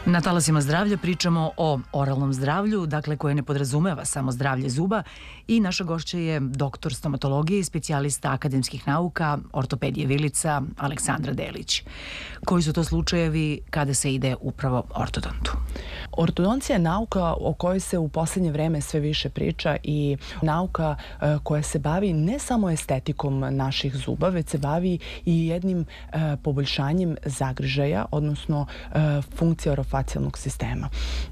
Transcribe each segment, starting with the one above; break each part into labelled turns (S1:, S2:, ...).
S1: Na talasima zdravlja pričamo o oralnom zdravlju, dakle koje ne podrazumeva samo zdravlje zuba, i naša gošća je doktor stomatologije i specijalista akademskih nauka, ortopedije vilica Aleksandra Delić. Koji su to slučajevi kada se ide upravo ortodontu?
S2: Ortodoncija je nauka o kojoj se u poslednje vreme sve više priča i nauka koja se bavi ne samo estetikom naših zuba, već se bavi i jednim poboljšanjem zagrižaja, odnosno funkcije orofacijalnog sistema.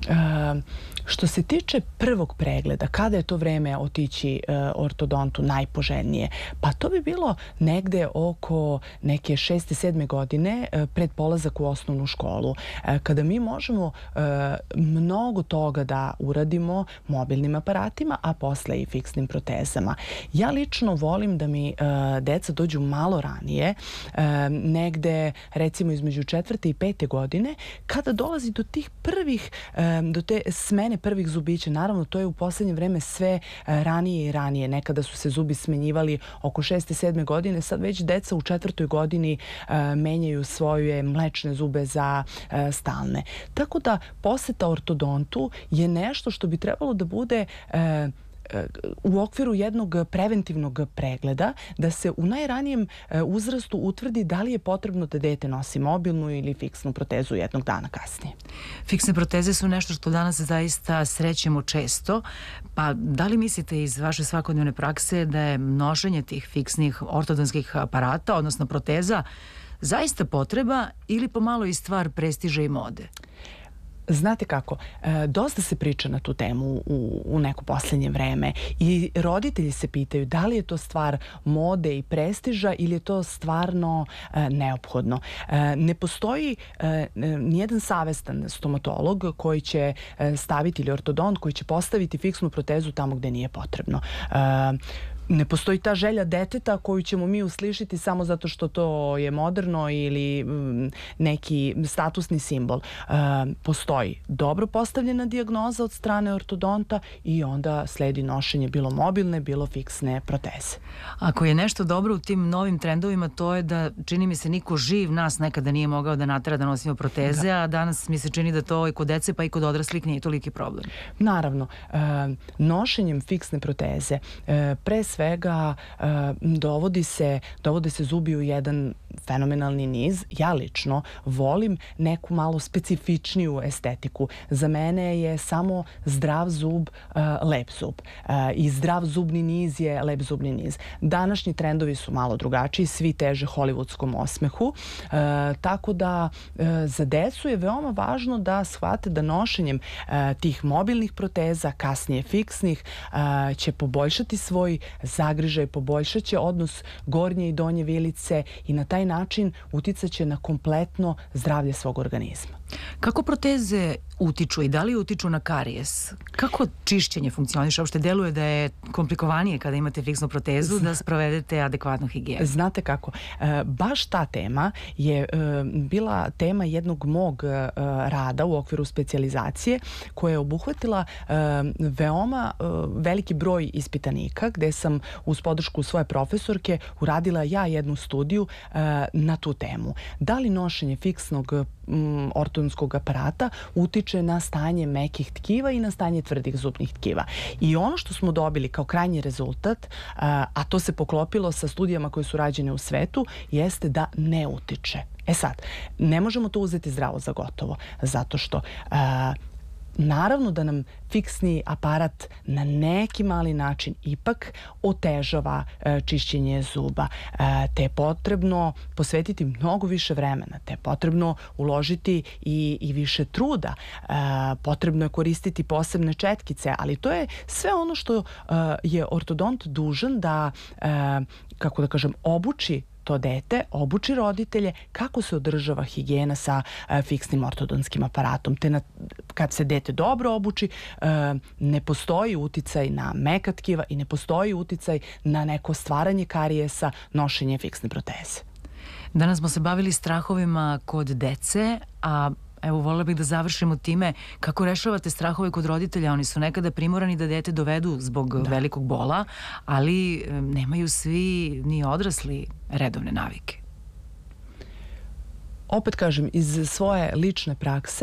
S2: Što se tiče prvog pregleda, kada je to vreme otići ortodontu najpoželjnije? Pa to bi bilo negde oko neke 6. 7. godine pred polazak u osnovnu školu, kada mi možemo mnogo toga da uradimo mobilnim aparatima, a posle i fiksnim protezama. Ja lično volim da mi deca dođu malo ranije, negde recimo između 4. i 5. godine, kada dolazi do tih prvih, do te smene prvih zubića. Naravno, to je u poslednje vreme sve ranije i ranije. Nekada su se zubi smenjivali oko 6. 7. godine, sad već deca u 4. godini menjaju svoje mlečne zube za stalne. Tako da poseta ortodontu je nešto što bi trebalo da bude u okviru jednog preventivnog pregleda, da se u najranijem uzrastu utvrdi da li je potrebno da dete nosi mobilnu ili fiksnu protezu jednog dana kasnije.
S1: Fiksne proteze su nešto što danas zaista srećemo često, pa da li mislite iz vaše svakodnevne prakse da je nošenje tih fiksnih ortodonskih aparata, odnosno proteza, zaista potreba ili pomalo i stvar prestiža i mode?
S2: Znate kako, dosta se priča na tu temu u neko poslednje vreme i roditelji se pitaju da li je to stvar mode i prestiža ili je to stvarno neophodno. Ne postoji nijedan savestan stomatolog koji će staviti, ili ortodont koji će postaviti fiksnu protezu tamo gde nije potrebno. Ne postoji ta želja deteta koju ćemo mi uslišiti samo zato što to je moderno ili neki statusni simbol. Postoji dobro postavljena dijagnoza od strane ortodonta i onda sledi nošenje bilo mobilne, bilo fiksne proteze.
S1: Ako je nešto dobro u tim novim trendovima, to je da, čini mi se, niko živ nas nekada nije mogao da natera da nosimo proteze, a danas mi se čini da to i kod dece pa i kod odraslih nije toliki problem.
S2: Naravno, nošenjem fiksne proteze pre svega dovode se zubi u jedan fenomenalni niz. Ja lično volim neku malo specifičniju estetiku. Za mene je samo zdrav zub lep zub. I zdrav zubni niz je lep zubni niz. Današnji trendovi su malo drugačiji, svi teže hollywoodskom osmehu, tako da za decu je veoma važno da shvate da nošenjem tih mobilnih proteza, kasnije fiksnih, će poboljšati svoj zagrižaj, poboljšat će odnos gornje i donje vilice i na taj način uticaće na kompletno zdravlje svog organizma.
S1: Kako proteze utiču i da li utiču na karijes? Kako čišćenje funkcioniše? Uopšte deluje da je komplikovanije kada imate fiksnu protezu da sprovedete adekvatnu higijenu.
S2: Znate kako, baš ta tema je bila tema jednog mog rada u okviru specijalizacije koja je obuhvatila veoma veliki broj ispitanika gde sam uz podršku svoje profesorke uradila ja jednu studiju na tu temu. Da li nošenje fiksnog ortodonskog aparata utiče na stanje mekih tkiva i na stanje tvrdih zubnih tkiva. I ono što smo dobili kao krajnji rezultat, a to se poklopilo sa studijama koje su rađene u svetu, jeste da ne utiče. E sad, ne možemo to uzeti zdravo za gotovo, zato što naravno da nam fiksni aparat na neki mali način ipak otežava čišćenje zuba, te je potrebno posvetiti mnogo više vremena, te je potrebno uložiti i više truda, potrebno je koristiti posebne četkice, ali to je sve ono što je ortodont dužan da, kako da kažem, obuči to dete, obuči roditelje kako se održava higijena sa fiksnim ortodonskim aparatom. Te kad se dete dobro obuči, ne postoji uticaj na meka tkiva i ne postoji uticaj na neko stvaranje karijesa, nošenje fiksne proteze.
S1: Danas smo se bavili strahovima kod dece, a evo, voljela bih da završimo time kako rešavate strahove kod roditelja. Oni su nekada primorani da dete dovedu zbog velikog bola, ali nemaju svi ni odrasli redovne navike.
S2: Opet kažem, iz svoje lične prakse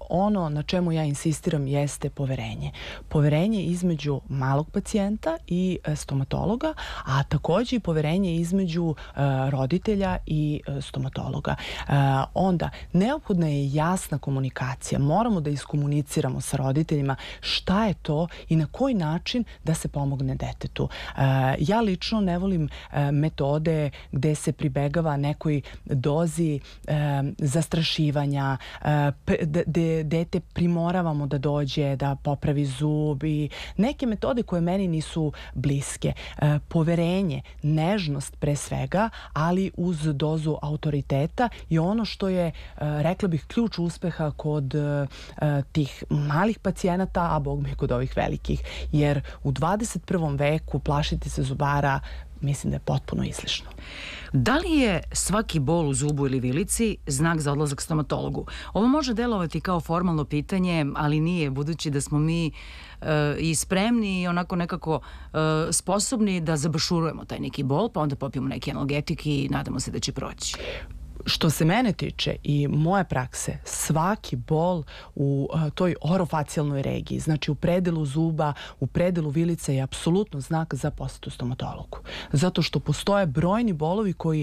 S2: ono na čemu ja insistiram jeste poverenje. Poverenje između malog pacijenta i stomatologa, a takođe i poverenje između roditelja i stomatologa. Onda, neophodna je jasna komunikacija. Moramo da iskomuniciramo sa roditeljima šta je to i na koji način da se pomogne detetu. Ja lično ne volim metode gde se pribegava nekoj dozi zastrašivanja, gde dete primoravamo da dođe, da popravi zub i neke metode koje meni nisu bliske. Poverenje, nežnost pre svega, ali uz dozu autoriteta i ono što je, rekla bih, ključ uspeha kod tih malih pacijenata, a bog mi kod ovih velikih. Jer u 21. veku plašiti se zubara mislim da je potpuno izlišno.
S1: Da li je svaki bol u zubu ili vilici znak za odlazak stomatologu? Ovo može delovati kao formalno pitanje, ali nije, budući da smo mi i spremni i onako nekako sposobni da zabašurujemo taj neki bol, pa onda popijemo neki analgetik i nadamo se da će proći.
S2: Što se mene tiče i moje prakse, svaki bol u toj orofacijalnoj regiji, znači u predelu zuba, u predelu vilice je apsolutno znak za posetu stomatologu. Zato što postoje brojni bolovi koji,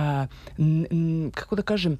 S2: kako da kažem,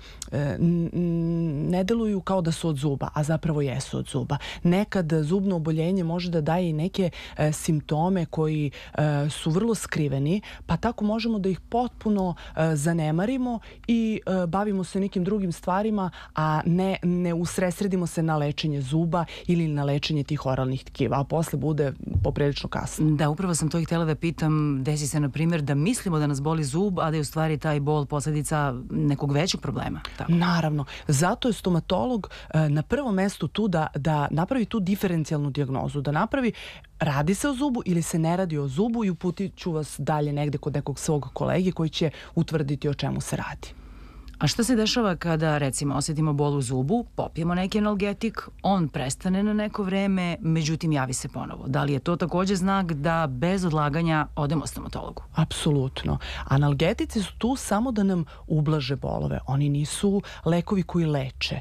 S2: ne deluju kao da su od zuba, a zapravo jesu od zuba. Nekad zubno oboljenje može da daje i neke simptome koji su vrlo skriveni, pa tako možemo da ih potpuno zanemarimo i bavimo se nekim drugim stvarima, a ne usredsredimo se na lečenje zuba ili na lečenje tih oralnih tkiva, a posle bude poprilično kasno.
S1: Da, upravo sam to i htjela da pitam. Desi se, na primjer, da mislimo da nas boli zub, a da je u stvari taj bol posledica nekog većeg problema. Tako.
S2: Naravno. Zato je stomatolog na prvom mestu tu da napravi tu diferencijalnu dijagnozu, da napravi radi se o zubu ili se ne radi o zubu i uputit ću vas dalje negde kod nekog svog kolege koji će utvrditi o čemu se radi.
S1: A šta se dešava kada, recimo, osjetimo bol u zubu, popijemo neki analgetik, on prestane na neko vreme, međutim javi se ponovo? Da li je to takođe znak da bez odlaganja odemo stomatologu?
S2: Apsolutno. Analgetici su tu samo da nam ublaže bolove. Oni nisu lekovi koji leče.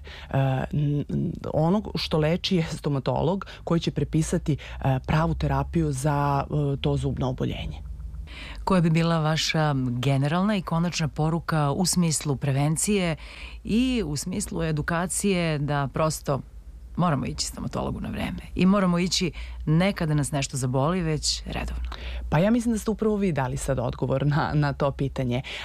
S2: Ono što leči je stomatolog koji će prepisati pravu terapiju za to zubno oboljenje.
S1: Koja bi bila vaša generalna i konačna poruka u smislu prevencije i u smislu edukacije da prosto moramo ići stomatologu na vreme i moramo ići ne kada nas nešto zaboli, već redovno?
S2: Pa ja mislim da ste upravo vi dali sad odgovor na to pitanje.